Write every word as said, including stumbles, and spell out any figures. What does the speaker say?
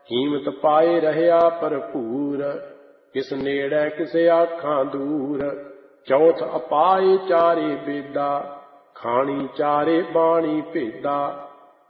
ਕੀਮਤ ਪਾਏ ਰਹਿਆ ਭਰਪੂਰ, ਕਿਸ ਨੇੜੇ ਕਿਸ ਆਖਾਂ ਦੂਰ। ਚੌਥ ਅਪਾਏ ਚਾਰੇ ਬੇਦਾ, ਖਾਣੀ ਚਾਰੇ ਬਾਣੀ ਭੇਦਾ।